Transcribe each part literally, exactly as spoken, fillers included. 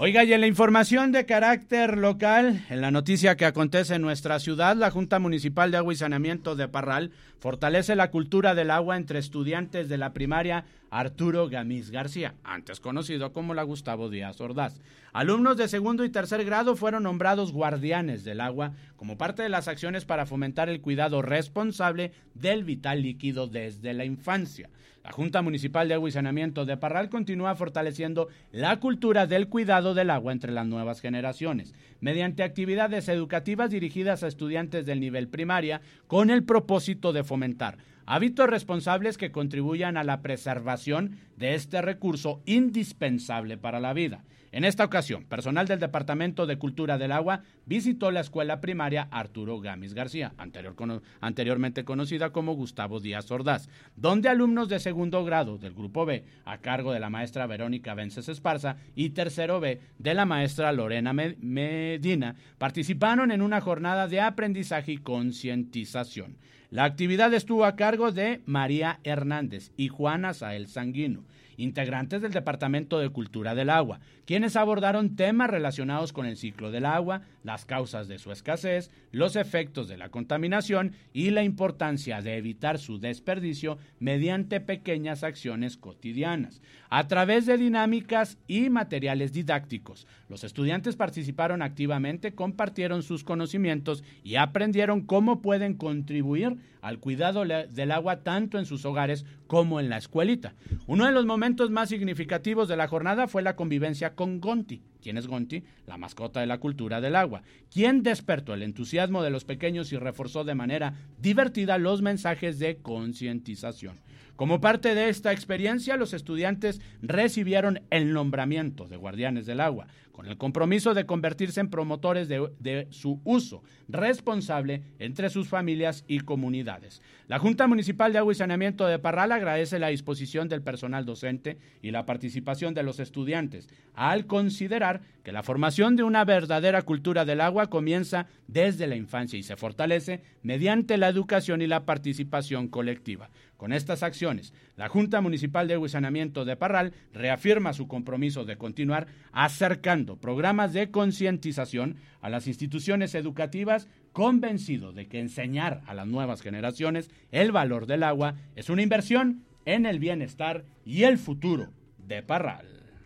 Oiga, y en la información de carácter local, en la noticia que acontece en nuestra ciudad, la Junta Municipal de Agua y Saneamiento de Parral fortalece la cultura del agua entre estudiantes de la primaria Arturo Gámez García, antes conocido como la Gustavo Díaz Ordaz. Alumnos de segundo y tercer grado fueron nombrados guardianes del agua como parte de las acciones para fomentar el cuidado responsable del vital líquido desde la infancia. La Junta Municipal de Agua y Saneamiento de Parral continúa fortaleciendo la cultura del cuidado del agua entre las nuevas generaciones, mediante actividades educativas dirigidas a estudiantes del nivel primaria, con el propósito de fomentar hábitos responsables que contribuyan a la preservación de este recurso indispensable para la vida. En esta ocasión, personal del Departamento de Cultura del Agua visitó la escuela primaria Arturo Gámez García, anterior, anteriormente conocida como Gustavo Díaz Ordaz, donde alumnos de segundo grado del Grupo B, a cargo de la maestra Verónica Vences Esparza, y tercero B, de la maestra Lorena Medina, participaron en una jornada de aprendizaje y concientización. La actividad estuvo a cargo de María Hernández y Juana Sael Sanguino, integrantes del Departamento de Cultura del Agua, quienes abordaron temas relacionados con el ciclo del agua, las causas de su escasez, los efectos de la contaminación y la importancia de evitar su desperdicio mediante pequeñas acciones cotidianas. A través de dinámicas y materiales didácticos, los estudiantes participaron activamente, compartieron sus conocimientos y aprendieron cómo pueden contribuir al cuidado del agua tanto en sus hogares como en la escuelita. Uno de los momentos más significativos de la jornada fue la convivencia con Gonti. ¿Quién es Gonti? La mascota de la cultura del agua, quien despertó el entusiasmo de los pequeños y reforzó de manera divertida los mensajes de concientización. Como parte de esta experiencia, los estudiantes recibieron el nombramiento de guardianes del agua, con el compromiso de convertirse en promotores de, de su uso responsable entre sus familias y comunidades. La Junta Municipal de Agua y Saneamiento de Parral agradece la disposición del personal docente y la participación de los estudiantes, al considerar que la formación de una verdadera cultura del agua comienza desde la infancia y se fortalece mediante la educación y la participación colectiva. Con estas acciones, la Junta Municipal de Agua y Saneamiento de Parral reafirma su compromiso de continuar acercando programas de concientización a las instituciones educativas, convencido de que enseñar a las nuevas generaciones el valor del agua es una inversión en el bienestar y el futuro de Parral.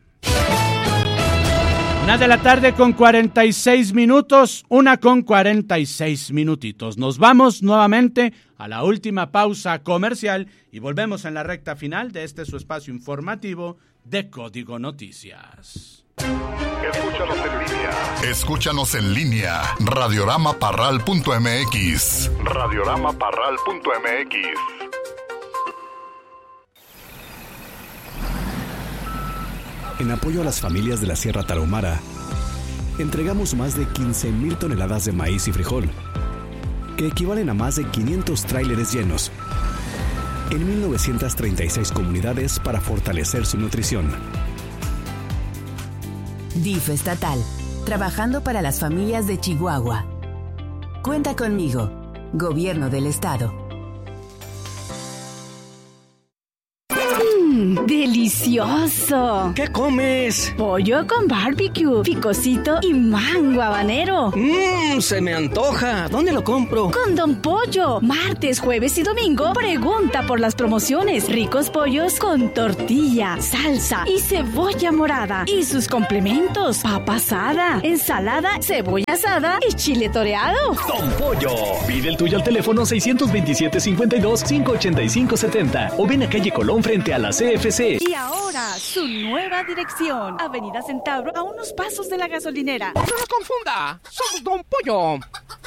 Una de la tarde con cuarenta y seis minutos, una con cuarenta y seis minutitos. Nos vamos nuevamente a la última pausa comercial y volvemos en la recta final de este su espacio informativo de Código Noticias. Escúchanos en línea. Escúchanos en línea. Radiorama Parral punto m x. Radiorama Parral punto m x. En apoyo a las familias de la Sierra Tarahumara, entregamos más de quince mil toneladas de maíz y frijol, que equivalen a más de quinientos tráileres llenos, en mil novecientas treinta y seis comunidades para fortalecer su nutrición. D I F estatal, trabajando para las familias de Chihuahua. Cuenta conmigo, Gobierno del Estado. ¡Delicioso! ¿Qué comes? Pollo con barbecue, picocito y mango habanero. Mmm, se me antoja. ¿Dónde lo compro? Con Don Pollo. Martes, jueves y domingo, pregunta por las promociones. Ricos pollos con tortilla, salsa y cebolla morada. Y sus complementos: papa asada, ensalada, cebolla asada y chile toreado. Don Pollo. Pide el tuyo al teléfono seiscientos veintisiete, cincuenta y dos, quinientos ochenta y cinco, setenta o ven a calle Colón frente a la C F C. Y ahora, su nueva dirección. Avenida Centauro, a unos pasos de la gasolinera. ¡No nos confunda! ¡Somos Don Pollo!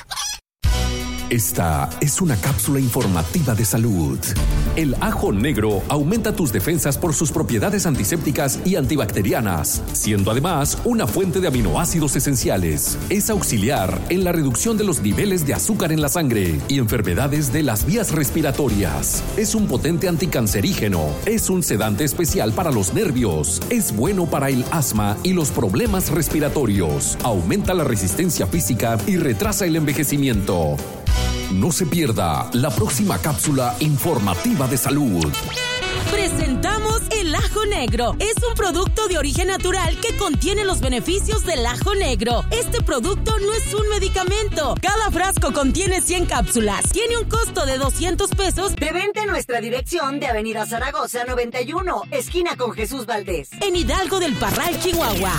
Esta es una cápsula informativa de salud. El ajo negro aumenta tus defensas por sus propiedades antisépticas y antibacterianas, siendo además una fuente de aminoácidos esenciales. Es auxiliar en la reducción de los niveles de azúcar en la sangre y enfermedades de las vías respiratorias. Es un potente anticancerígeno. Es un sedante especial para los nervios. Es bueno para el asma y los problemas respiratorios. Aumenta la resistencia física y retrasa el envejecimiento. No se pierda la próxima cápsula informativa de salud. Presentamos el ajo negro. Es un producto de origen natural que contiene los beneficios del ajo negro. Este producto no es un medicamento. Cada frasco contiene cien cápsulas. Tiene un costo de doscientos pesos. De venta en nuestra dirección de Avenida Zaragoza noventa y uno, esquina con Jesús Valdés. En Hidalgo del Parral, Chihuahua.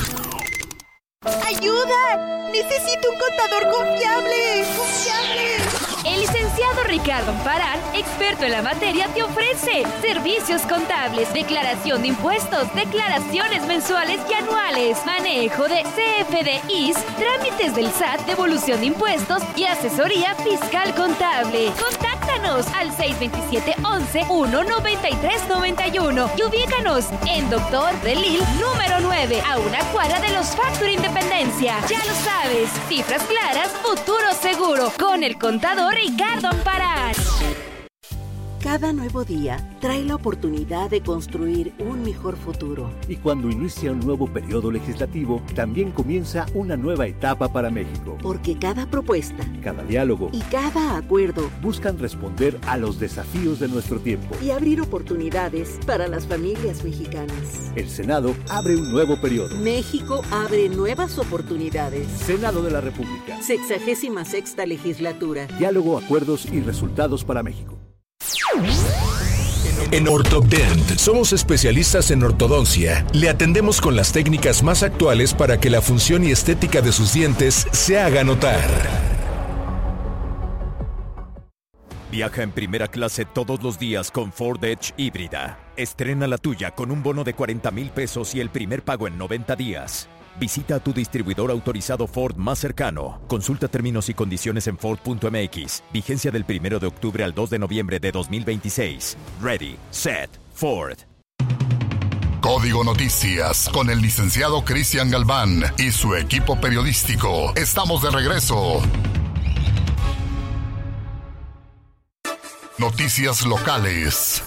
¡Ayuda! ¡Necesito un contador confiable! ¡Confiable! El licenciado Ricardo Amparán, experto en la materia, te ofrece servicios contables, declaración de impuestos, declaraciones mensuales y anuales, manejo de C F D Is, trámites del S A T, devolución de impuestos y asesoría fiscal contable. Contáctanos al seis dos siete, once, uno, noventa y tres, noventa y uno y ubícanos en Doctor Delil número nueve, a una cuadra de los Factory Independencia. Ya lo sabes, cifras claras, futuro seguro, con el contador Ricardo Amparán. Cada nuevo día trae la oportunidad de construir un mejor futuro. Y cuando inicia un nuevo periodo legislativo, también comienza una nueva etapa para México. Porque cada propuesta, cada diálogo y cada acuerdo buscan responder a los desafíos de nuestro tiempo y abrir oportunidades para las familias mexicanas. El Senado abre un nuevo periodo. México abre nuevas oportunidades. Senado de la República. Sexagésima sexta legislatura. Diálogo, acuerdos y resultados para México. En Ortodent somos especialistas en ortodoncia. Le atendemos con las técnicas más actuales para que la función y estética de sus dientes se haga notar. Viaja en primera clase todos los días con Ford Edge híbrida. Estrena la tuya con un bono de cuarenta mil pesos y el primer pago en noventa días. Visita a tu distribuidor autorizado Ford más cercano. Consulta términos y condiciones en Ford punto M X. Vigencia del primero de octubre al dos de noviembre de dos mil veintiséis. Ready, set, Ford. Código Noticias con el licenciado Cristian Galván y su equipo periodístico. Estamos de regreso. Noticias locales.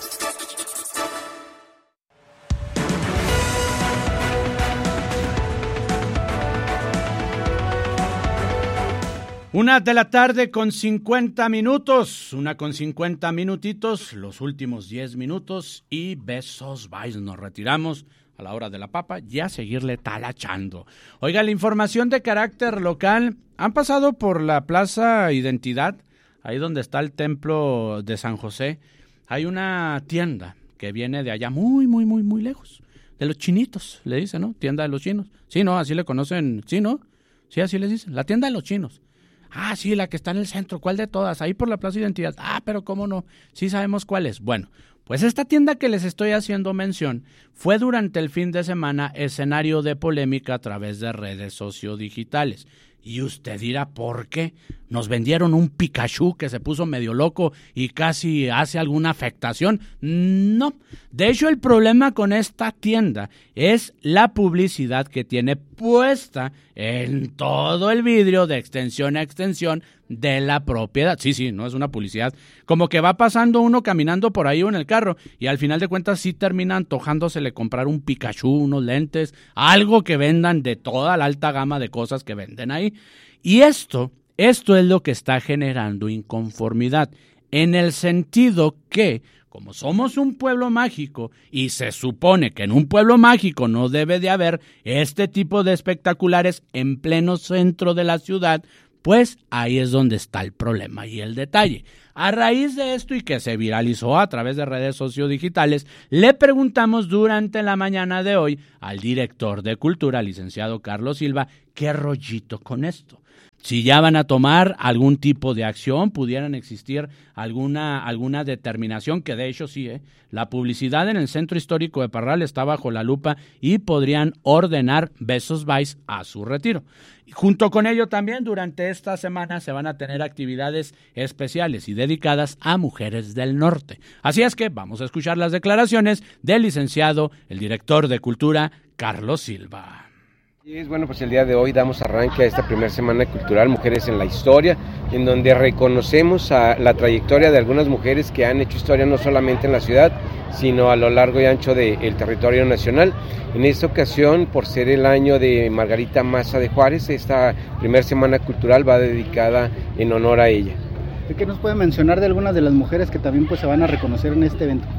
Una de la tarde con cincuenta minutos, una con cincuenta minutitos, los últimos diez minutos y besos, bye, nos retiramos a la hora de la papa y a seguirle talachando. Oiga, la información de carácter local, han pasado por la Plaza Identidad, ahí donde está el templo de San José, hay una tienda que viene de allá muy, muy, muy, muy lejos, de los chinitos, le dicen, ¿no? Tienda de los chinos, sí, ¿no? Así le conocen, sí, ¿no? Sí, así les dicen, la tienda de los chinos. Ah, sí, la que está en el centro. ¿Cuál de todas? Ahí por la Plaza Identidad. Ah, pero ¿cómo no? Sí sabemos cuál es. Bueno, pues esta tienda que les estoy haciendo mención fue durante el fin de semana escenario de polémica a través de redes sociodigitales. Y usted dirá, ¿por qué? Nos vendieron un Pikachu que se puso medio loco y casi hace alguna afectación. No. De hecho, el problema con esta tienda es la publicidad que tiene puesta en todo el vidrio de extensión a extensión de la propiedad. Sí, sí, no es una publicidad. Como que va pasando uno caminando por ahí o en el carro y al final de cuentas sí termina antojándosele comprar un Pikachu, unos lentes, algo que vendan de toda la alta gama de cosas que venden ahí. Y esto, esto es lo que está generando inconformidad, en el sentido que, como somos un pueblo mágico y se supone que en un pueblo mágico no debe de haber este tipo de espectaculares en pleno centro de la ciudad, pues ahí es donde está el problema y el detalle. A raíz de esto y que se viralizó a través de redes sociodigitales, le preguntamos durante la mañana de hoy al director de Cultura, licenciado Carlos Silva, ¿qué rollito con esto? Si ya van a tomar algún tipo de acción, pudieran existir alguna, alguna determinación, que de hecho sí, ¿eh? La publicidad en el Centro Histórico de Parral está bajo la lupa y podrían ordenar Besos Vice a su retiro. Y junto con ello también durante esta semana se van a tener actividades especiales y dedicadas a mujeres del norte. Así es que vamos a escuchar las declaraciones del licenciado, el director de Cultura, Carlos Silva. Y es bueno, pues el día de hoy damos arranque a esta primera semana cultural Mujeres en la Historia, en donde reconocemos a la trayectoria de algunas mujeres que han hecho historia no solamente en la ciudad, sino a lo largo y ancho del territorio nacional. En esta ocasión, por ser el año de Margarita Maza de Juárez, esta primera semana cultural va dedicada en honor a ella. ¿Qué nos puede mencionar de algunas de las mujeres que también pues se van a reconocer en este evento?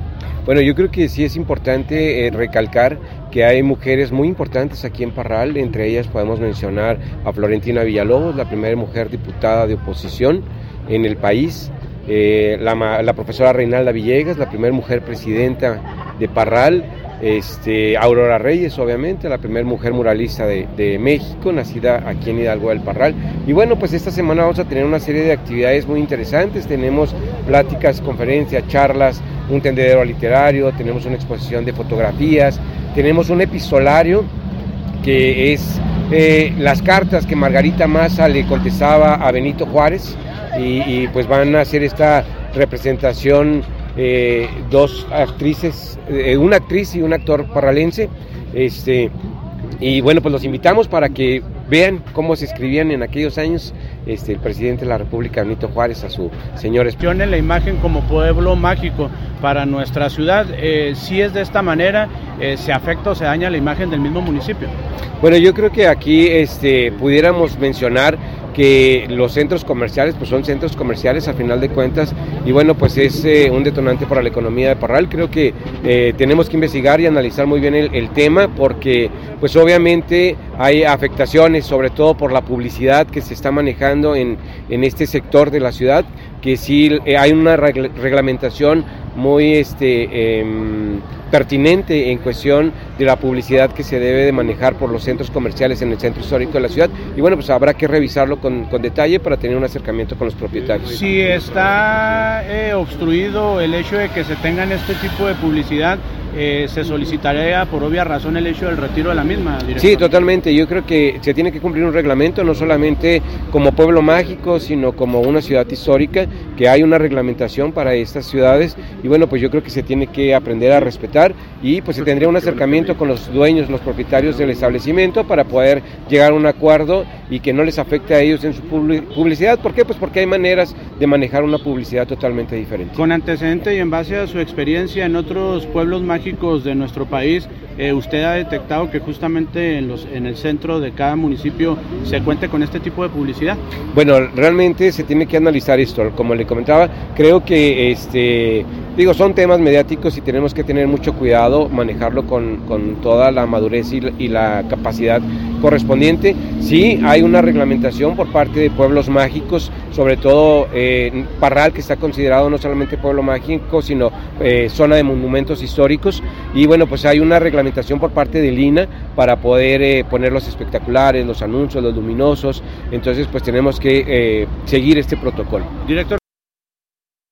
Bueno, yo creo que sí es importante eh, recalcar que hay mujeres muy importantes aquí en Parral, entre ellas podemos mencionar a Florentina Villalobos, la primera mujer diputada de oposición en el país, eh, la, la profesora Reinalda Villegas, la primera mujer presidenta de Parral, este, Aurora Reyes, obviamente, la primera mujer muralista de, de México, nacida aquí en Hidalgo del Parral. Y bueno, pues esta semana vamos a tener una serie de actividades muy interesantes, tenemos pláticas, conferencias, charlas, un tendedero literario, tenemos una exposición de fotografías, tenemos un epistolario que es eh, las cartas que Margarita Maza le contestaba a Benito Juárez, y, y pues van a hacer esta representación eh, dos actrices, eh, una actriz y un actor parralense, este, y bueno, pues los invitamos para que vean cómo se escribían en aquellos años este, el presidente de la República, Benito Juárez, a su señor esposo. La imagen como pueblo mágico para nuestra ciudad, eh, si es de esta manera, eh, ¿se afecta o se daña la imagen del mismo municipio? Bueno, yo creo que aquí este, pudiéramos mencionar que los centros comerciales pues son centros comerciales a final de cuentas, y bueno, pues es eh, un detonante para la economía de Parral. Creo que eh, tenemos que investigar y analizar muy bien el, el tema, porque pues obviamente hay afectaciones, sobre todo por la publicidad que se está manejando en, en este sector de la ciudad, que sí eh, hay una regla, reglamentación muy este, eh, pertinente en cuestión de la publicidad que se debe de manejar por los centros comerciales en el centro histórico de la ciudad, y bueno, pues habrá que revisarlo con, con detalle para tener un acercamiento con los propietarios. Si está eh, obstruido el hecho de que se tengan este tipo de publicidad, eh, se solicitaría por obvia razón el hecho del retiro de la misma, director. Sí, totalmente. Yo creo que se tiene que cumplir un reglamento, no solamente como pueblo mágico, sino como una ciudad histórica, que hay una reglamentación para estas ciudades, y bueno, pues yo creo que se tiene que aprender a respetar, y pues se tendría un acercamiento con los dueños, los propietarios del establecimiento, para poder llegar a un acuerdo y que no les afecte a ellos en su publicidad. ¿Por qué? Pues porque hay maneras de manejar una publicidad totalmente diferente. Con antecedente y en base a su experiencia en otros pueblos mágicos de nuestro país, eh, ¿usted ha detectado que justamente en, los, en el centro de cada municipio se cuente con este tipo de publicidad? Bueno, realmente se tiene que analizar esto. Como le comentaba, creo que este, digo, son temas mediáticos y tenemos que tener mucho cuidado, manejarlo con, con toda la madurez y la, y la capacidad correspondiente. Sí, hay una reglamentación por parte de pueblos mágicos, sobre todo eh, Parral, que está considerado no solamente pueblo mágico, sino eh, zona de monumentos históricos, y bueno, pues hay una reglamentación por parte del I N A para poder eh, poner los espectaculares, los anuncios, los luminosos. Entonces pues tenemos que eh, seguir este protocolo. Director.